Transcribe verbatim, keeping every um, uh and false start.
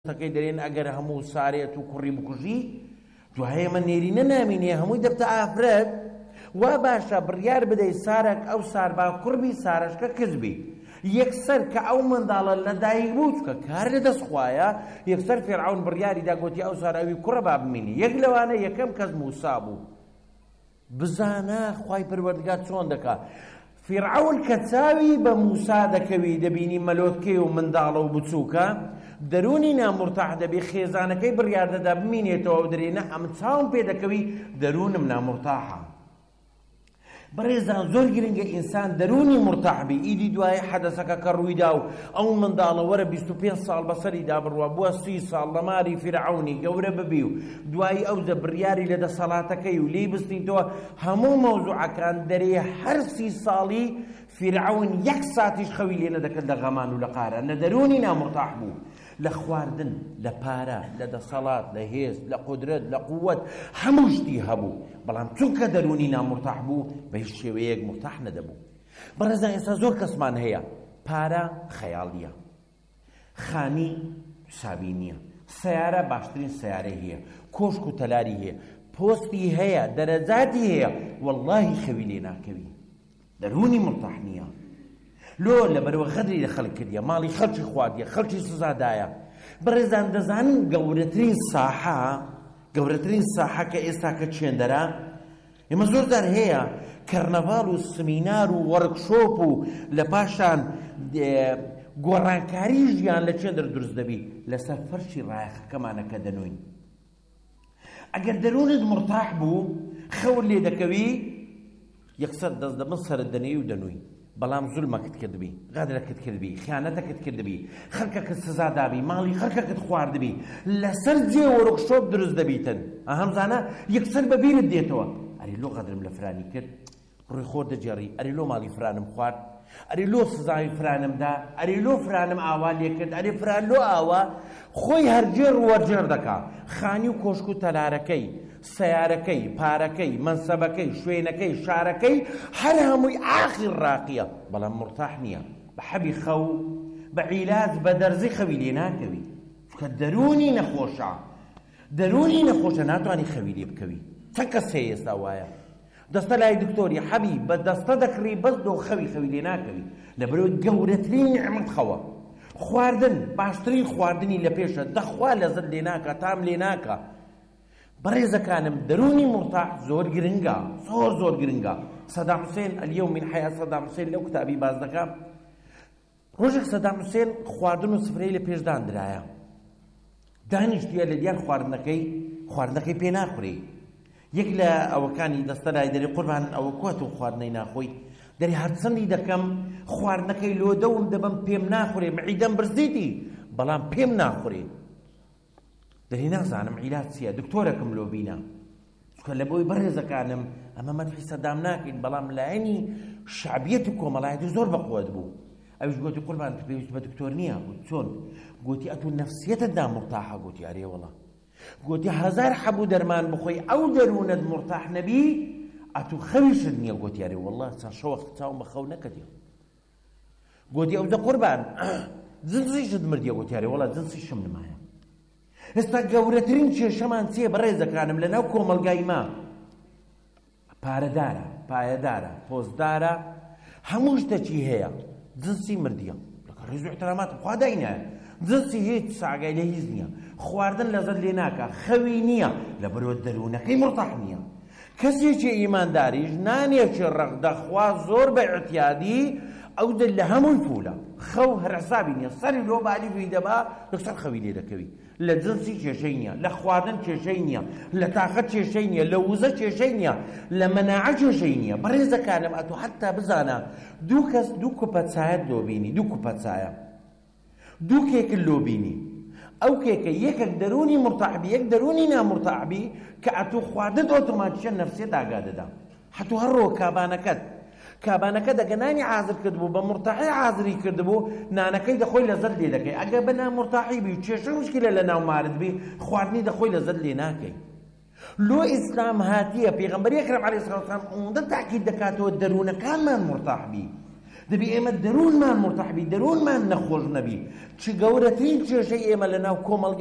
تەکەی دەرێن ئەگەر هەموو سارێت و کوڕی بکوژی دوایە ئێمە نێرینە نامینێ هەمووی دەبتە ئافرەت وا باشە بڕیار بدەی سارێک ئەو ساربا کوڕبی سارەشکە کزبی یەکسەر کە ئەو منداڵە لەدایک بوو چکە کار لەدەست خوایە یەکسەر فێرعەون بڕیاریدا گوتی ئەو سار ئەوی کوڕە با بمینی یەک لەوانە یەکەم کەس موسا بوو بزانە خوای پەروەردگار چۆن دەکا فێرعەون کە چاوی بە موسا دەکەوی دەبینی مەلۆتکەی و منداڵە و بچووکە دەرونی نامورتاح دەبێ خێزانەکەی بڕیار دەدا بمینێتەوە و درێنە ئەم چاوم پێ دەکەوی دەرونم نامورتاحە بەڕێزان زۆر گرنگە ئینسان دەرونی مرتاح بی ئیدی دوایە حەدەسەکە کە ڕوویدا و ئەو منداڵە وەرە بیست و پێنج ساڵ بەسەریدا بڕوە بووە سی ساڵ لە ماری فیرعەونی گەورە ببی و دوایی ئەو دە بڕیاری لە دەسەڵاتەکەی و لێی بستیتەوە هەموو مەوزوعەکان دەرێ هەر سی ساڵی فیرعەون یەک ساتیش خەوی لێ نەدەکرد لە غەمان و لە قارە لە دەرونی نامورتاح بوو لە خواردن لە پارە لە دەسەڵات لە هێز لە قودرەت لە قووەت هەموو شتی هەبوو بەڵام چونکە دەرونی نامورتاح بوو بە هیچ شێوەیەک مرتاح نەدەبوو بەڕێزان ئێستا زۆر کەسمان هەیە پارە خەیاڵیە خانی سابی نییە سەیارە باشترین سەیارە هەیە کۆشک و تەلاری هەیە پۆستی هەیە دەرەجاتی هەیە وەڵڵاهی خەوی لێ ناکەوی دەرونی مرتاح نییە لۆ لەبەرەوە غەدری لە خەڵک کردیە ماڵی خەڵکی خواردیە خەڵکی سزادایە بەڕێزان دەزانن گەورەترین ساحە گەورەترین ساحە کە ئێستا کە چێندەرە ئێمە زۆردار هەیە کەرنەڤاڵ و سمینار و وەرکشۆپ و لە پاشان گۆڕانکاری ژیان لە چێندەر دروست دەبی لەسەر فەرشی ڕایەخەکەمانە کە دەنووین ئەگەر دەرونت مرتاح بوو خەوت لێ دەکەوی یەکسەر دەست دەبن سەرت دەنێی و دەنووی بەڵام زولمەکت کردبی غەدرەکت کردبی خیانەتەکت کردبی خەڵکەکەت سزادابی ماڵی خەڵکەکەت خواردبی لەسەر جێ وەرکشۆپ دروست دەبیتن ئەهەمزانە یەکسەر بەبیرت دێتەوە ئەری لۆ غەدرم لە فرانی کرد ڕووی خۆر دەجێڕی ئەری لۆ ماڵی فرانم خوارد ئەری لۆ سزای فرانمدا ئەری لۆ فرانم ئاوا لێ کرد ئەری فران لۆ ئاوا خۆی هەرجێر وەرجێر دەکا خانی و کۆشک و تەلارەکەی سیارەکەی پارەکەی منسەبەکەی شوێنەکەی شارەکەی هەر هەمووی ئاخر ڕاقیە بەڵام مرتاح نییە بە حەبی خەو بە عیلاج بە دەرزی خەوی لێ ناکەوی کە دەرونی نەخۆشە دەرونی نەخۆشە ناتوانانی خەوی لێ بکەوی چەند کەس هەیە ئێستا وایە دەستە لای دکتۆری حەبی بە دەستە دەکڕی بەس دۆ خەوی خەوی لێ ناکەوی لەبەرەوەی گەورەترین نعمەت خەوە خواردن باشترین خواردنی لە پێشە دەخوا لەزت لێ ناکە تام لێ ناکە بەڕێزەکانم دەرونی مرتاح زۆر گرنگە زۆر زۆر گرنگە سەدام حوسێن اليوم من حیات سەدام حوسێن لەو کتابی باز دەکەم ڕۆژێک سەدام حوسێن خواردن و سفرەی لە پێشدان درایە دانیشتویە لە دیار خواردنەکەی خواردنەکەی پێ ناخورێ یەک لە ئەوەکانی دەستە لای دەری قوربان ئەوە کوات و خواردنەی ناخۆی دەری هەرچەندی دەکەم خواردنەکەی لۆ دەوم دەبم پێم ناخورێ معیدەم برزیتی بەڵام پێم ناخورێ دەری نازانم عیلاج چییە دکتۆرەکەم لۆ بینە چکە لە بۆی بەڕێزەکانم ئەمە مەدحی سەدام ناکەین بەڵام لایەنی شعبیەت و کۆمەڵایەتی زۆر بەقووەت بوو ئەویش گوتی قوربان پێویست بە دکتۆر نییە چۆن گوتی ئەتو نەفسیەتتدا مرتاحە گوتی ئەرێ وەڵا گوتی هەزار حەبوو دەرمان بخۆی ئەو دەرونەت مرتاح نەبی ئەتو خەویشت نییە گوتی ئەرێ وەڵا چەند شەوە چاوم بە خەو نەکەدی گوتی ئەو دە قوربان جنسیشت مردیە گوتی ئەرێ وەڵا جنسیشم نمایە ئێستا گەورەترین کێشەمان چییە بەڕێزەکانم لەناو کۆمەلگای ما پارەدارە پایەدارە پۆستدارە هەموو شتێکی هەیە جنسی مردیە لەکە ڕێز و احتراماتم خوا داینایە جنسی هیچ ساگای لە هیچ نییە خواردن لەزەت لێ ناکە خەوی نییە لەبەرەوە دەروونەکەی مرتاح نییە کەسێکی ئیمانداریش نانێکی ڕەغدەخوا زۆر بە ئیعتیادی ئەو دل لە هەمووی پوولە خەو هەر حسابی نییە سەری لۆ بالیوی دەبا یەکسەر خەوی لێ دەکەوی لە جنسی کێشەی نییە لە خواردن کێشەی نییە لە تاقەت کێشەی نییە لە وزە کێشەی نییە لە مەناعە کێشەی نییە بەڕێزەکانم ئەتۆ حتا بزانە دوو کەس دوو کوپە چایەت لۆ بینی دوو کوپە چایە دوو کێکت لۆ بینی ئەو کێکە یەکێک دەرونی مرتاحبی یەک دەرونی نامرتاحبی کە ئەتۆ خواردن ئۆتۆماتیکەن نەفسیەت ئاگا دەدا هەتۆ هەڕۆ کابانەکەت کابانەکە دەگە نانی حازر کردبوو بە مرتاحی حازری کردبوو نانەکەی دەخۆی لەزەت لێ دەکەی ئەگە بە نامرتاحی بی کێشە مشکلە لە ناو مارت بی خواردنی دەخۆی لەزەت لێ ناکەی لۆ ئیسلام هاتیە پێغەمبەری ئەکرەم عەلەیهی سەڵاتو وەسەلام ئەوەندە تاکید دەکاتەوە دەروونەکانمان مرتاح بی دەبێ ئێمە دەروونمان مرتەحبی دەروونمان نەخۆش نەبی چ گەورەترین کێشەی ئێمە لەناو کۆمەڵگە